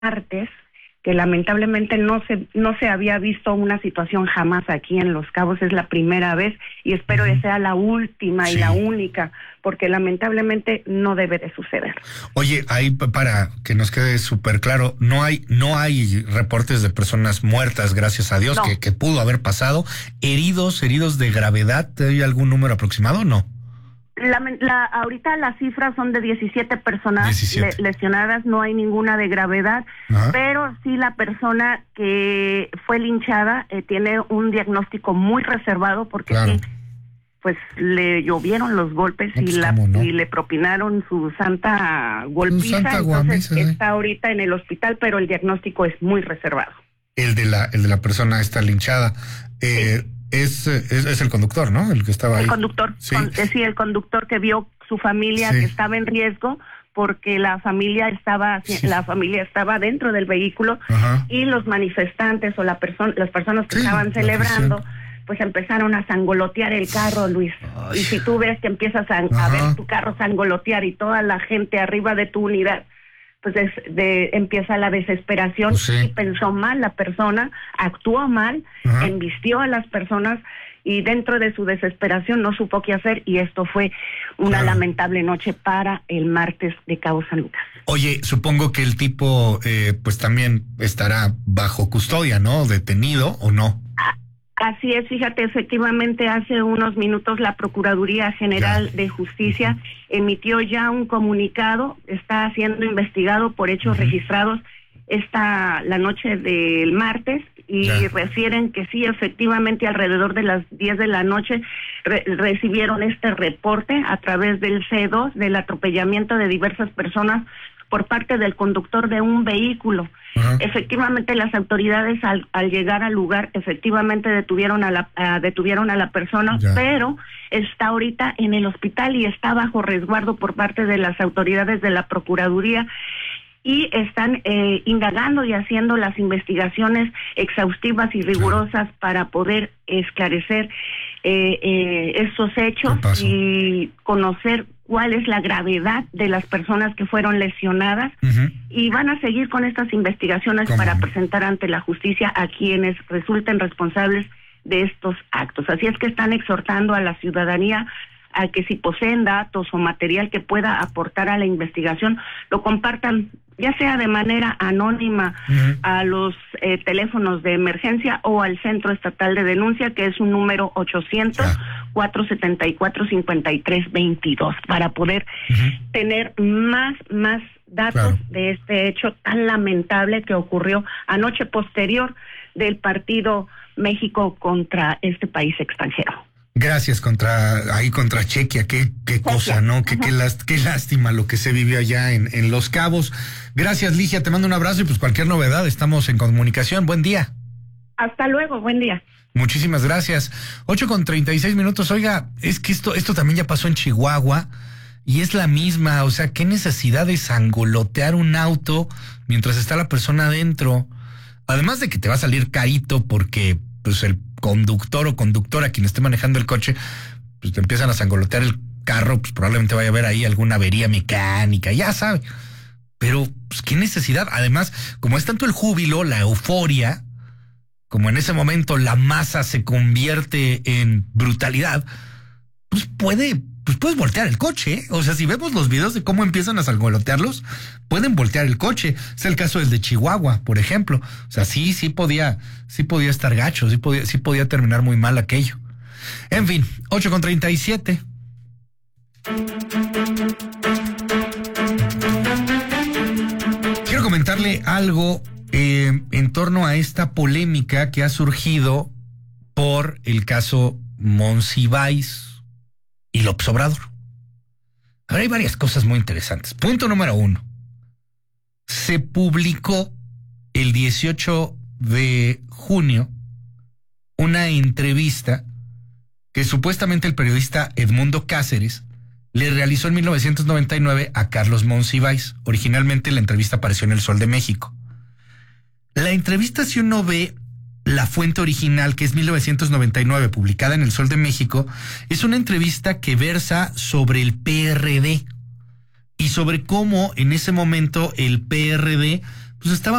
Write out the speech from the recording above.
martes, que lamentablemente no se había visto una situación jamás aquí en Los Cabos, es la primera vez y espero que sea la última y la única, porque lamentablemente no debe de suceder. Oye, ahí para que nos quede súper claro, no hay reportes de personas muertas, gracias a Dios, No. que pudo haber pasado. Heridos de gravedad, ¿hay algún número aproximado o no? Ahorita las cifras son de 17 personas lesionadas, no hay ninguna de gravedad, pero sí la persona que fue linchada tiene un diagnóstico muy reservado porque sí, pues le llovieron los golpes y le propinaron su santa golpiza, entonces está ahorita en el hospital, pero el diagnóstico es muy reservado. El de la persona está linchada. Sí. Es el conductor, ¿no? El que estaba ahí. El conductor, sí, el conductor que vio su familia que estaba en riesgo porque la familia estaba dentro del vehículo y los manifestantes o las personas que estaban celebrando pues empezaron a sangolotear el carro, Luis. Ay. Y si tú ves que empiezas a ver tu carro sangolotear y toda la gente arriba de tu unidad, pues empieza la desesperación y pensó mal la persona, actuó mal, embistió a las personas y dentro de su desesperación no supo qué hacer y esto fue una lamentable noche para el martes de Cabo San Lucas. Oye, supongo que el tipo pues también estará bajo custodia, ¿no? ¿Detenido o no? Así es, fíjate, efectivamente hace unos minutos la Procuraduría General de Justicia emitió ya un comunicado, está siendo investigado por hechos registrados la noche del martes y refieren que sí, efectivamente alrededor de las 10 de la noche recibieron este reporte a través del C2 del atropellamiento de diversas personas por parte del conductor de un vehículo. Efectivamente las autoridades al llegar al lugar efectivamente detuvieron a la persona, pero está ahorita en el hospital y está bajo resguardo por parte de las autoridades de la Procuraduría y están indagando y haciendo las investigaciones exhaustivas y rigurosas para poder esclarecer estos hechos y conocer cuál es la gravedad de las personas que fueron lesionadas y van a seguir con estas investigaciones para presentar ante la justicia a quienes resulten responsables de estos actos. Así es que están exhortando a la ciudadanía a que si poseen datos o material que pueda aportar a la investigación, lo compartan ya sea de manera anónima a los teléfonos de emergencia o al Centro Estatal de Denuncia, que es un número 800-474-5322, para poder tener más datos de este hecho tan lamentable que ocurrió anoche posterior del partido México contra este país extranjero. Gracias contra Chequia, qué cosa, ¿no? Qué lástima lo que se vivió allá en Los Cabos. Gracias, Ligia, te mando un abrazo y pues cualquier novedad estamos en comunicación. Buen día. Hasta luego, buen día. Muchísimas gracias. 8:36. Oiga, es que esto también ya pasó en Chihuahua y es la misma, o sea, qué necesidad de sangolotear un auto mientras está la persona adentro. Además de que te va a salir carito porque pues el conductor o conductora quien esté manejando el coche, pues te empiezan a sangolotear el carro, pues probablemente vaya a haber ahí alguna avería mecánica, ya sabe. Pero, pues, ¿qué necesidad? Además, como es tanto el júbilo, la euforia, como en ese momento la masa se convierte en brutalidad, pues puedes voltear el coche, ¿eh? O sea, si vemos los videos de cómo empiezan a sangolotearlos, pueden voltear el coche. Es el caso del de Chihuahua, por ejemplo. O sea, sí podía estar gacho, sí podía terminar muy mal aquello. En fin, 8:37. Quiero comentarle algo en torno a esta polémica que ha surgido por el caso Monsiváis y López Obrador. Ahora hay varias cosas muy interesantes. Punto número 1. Se publicó el 18 de junio una entrevista que supuestamente el periodista Edmundo Cáceres le realizó en 1999 a Carlos Monsiváis. Originalmente la entrevista apareció en El Sol de México. La entrevista, si uno ve la fuente original, que es 1999, publicada en El Sol de México, es una entrevista que versa sobre el PRD y sobre cómo en ese momento el PRD pues estaba